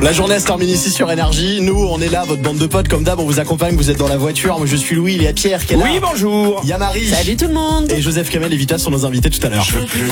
La journée se termine ici sur Énergie. Nous, on est là, votre bande de potes. Comme d'hab, on vous accompagne. Vous êtes dans la voiture. Moi, je suis Louis. Il y a Pierre qui est là. Oui, bonjour. Il y a Marie. Salut tout le monde. Et Joseph Kamel et Vita sont nos invités tout à l'heure.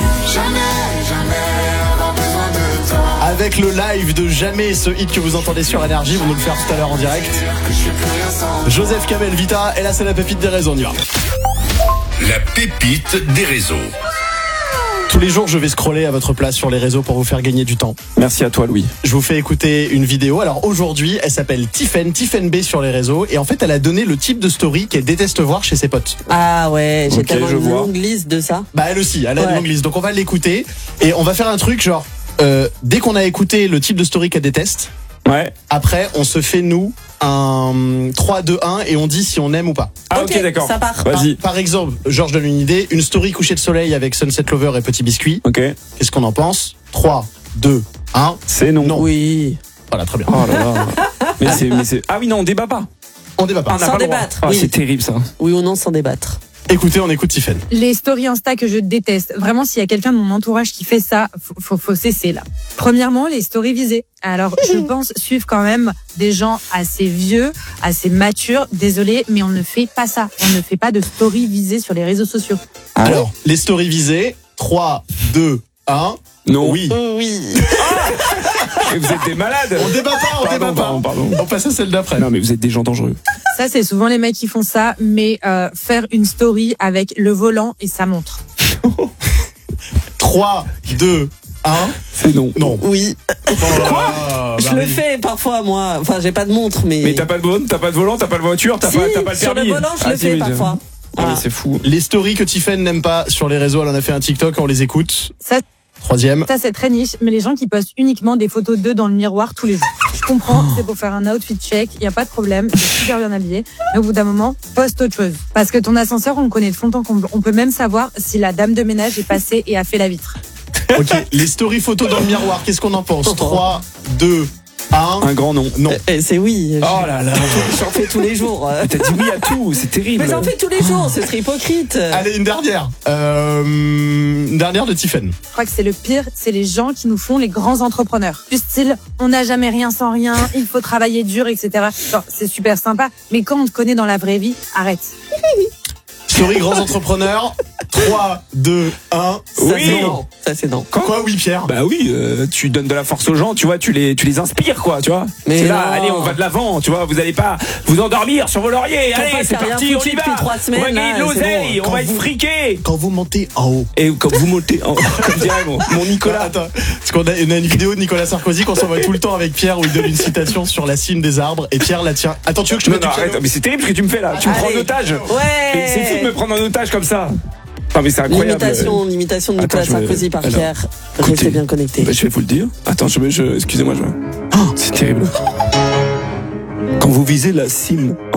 Avec le live de Jamais, ce hit que vous entendez sur Énergie, vont nous le faire tout à l'heure en direct. Joseph Kamel, Vita, et là c'est la pépite des réseaux, on y va. La pépite des réseaux. Tous les jours, je vais scroller à votre place sur les réseaux pour vous faire gagner du temps. Merci à toi, Louis. Je vous fais écouter une vidéo. Alors aujourd'hui, elle s'appelle Tiffen B sur les réseaux. Et en fait, elle a donné le type de story qu'elle déteste voir chez ses potes. Ah ouais, j'ai Ok, tellement je une vois. longue liste de ça. Bah elle aussi, elle a une Ouais. longue liste. Donc on va l'écouter. Et on va faire un truc genre, dès qu'on a écouté le type de story qu'elle déteste, Ouais. après on se fait nous un 3, 2, 1 et on dit si on aime ou pas. Ah, ok, d'accord. Ça part. Vas-y. Par exemple, Georges donne une idée, une story coucher de soleil avec Sunset Lover et Petit Biscuit. Ok. Qu'est-ce qu'on en pense? 3, 2, 1. C'est non. Non. Oui. Voilà, très bien. Oh là là. mais c'est. Ah oui, non, on débat pas. On débat pas. Ah, on n'a Sans pas le droit. débattre, Ah, oui. c'est terrible ça. Oui ou non sans débattre. Écoutez, on écoute Tiffen. Les stories Insta que je déteste. Vraiment, s'il y a quelqu'un de mon entourage qui fait ça, faut cesser là. Premièrement, les stories visées. Alors, je pense suivre quand même des gens assez vieux, assez matures. Désolé, mais on ne fait pas ça. On ne fait pas de stories visées sur les réseaux sociaux. Ah, Alors, les stories visées. 3, 2, 1. Non. Oui. Oui. Et vous êtes des malades. On débat pas, on débat pas. Pardon. On passe à celle d'après. Non, mais vous êtes des gens dangereux. Ça, c'est souvent les mecs qui font ça, mais faire une story avec le volant et sa montre. 3, 2, 1. C'est non. Non. Oui. Quoi Je le fais parfois moi. Enfin, j'ai pas de montre, mais. Mais t'as pas de volant, t'as pas de voiture, t'as Si, pas le permis. sur le volant, je le si, fais mais parfois. Ah, mais Voilà. c'est fou. Les stories que Tiffen n'aime pas sur les réseaux, elle en a fait un TikTok, on les écoute. Ça, 3e. c'est très niche, mais les gens qui postent uniquement des photos d'eux dans le miroir tous les jours. Je comprends, c'est pour faire un outfit check, il y a pas de problème, c'est super bien habillé. Mais au bout d'un moment, poste autre chose. Parce que ton ascenseur, on le connaît de fond en comble. On peut même savoir si la dame de ménage est passée et a fait la vitre. Ok, les stories photos dans le miroir, qu'est-ce qu'on en pense? 3, 2, 1. Un grand non. Non. C'est oui. Oh là là. J'en fais tous les jours. T'as dit oui à tout, c'est terrible. Mais j'en fais tous les jours, ce serait hypocrite. Allez, une dernière. Une dernière de Tiffen. Je crois que c'est le pire, c'est les gens qui nous font les grands entrepreneurs. Du style, on n'a jamais rien sans rien, il faut travailler dur, etc. Genre, c'est super sympa, mais quand on te connaît dans la vraie vie, arrête. Story grands entrepreneurs. 3, 2, 1. Ça, Oui. c'est non. Ça, c'est non. Quoi, oui, Pierre? Bah oui, tu donnes de la force aux gens, tu vois, tu les inspires, quoi, tu vois. Mais C'est là, non. allez, on va de l'avant, tu vois, vous allez pas vous endormir sur vos lauriers. Ton Allez, pote c'est a rien parti, on foutu y va. depuis 3 semaines, on va gagner de là, c'est l'oseille, bon. on va Quand être vous- friqués. Quand vous montez en haut. Et quand vous montez, comme dirait mon Nicolas. Attends, parce qu'on a une vidéo de Nicolas Sarkozy qu'on s'envoie tout le temps avec Pierre où il donne une citation sur la cime des arbres et Pierre la tient. Attends, tu veux que je te Non, mette non, du piano arrête, mais c'est terrible ce que tu me fais là. Tu me prends en Allez. otage. Ouais. Et c'est fou de me prendre en otage comme ça. Non, mais c'est incroyable. L'imitation de Nicolas Attends, je me- Sarkozy par alors, Pierre. écoutez. Restez bien connectés. Bah, je vais vous le dire. Attends, excusez-moi, c'est terrible. Quand vous visez la cime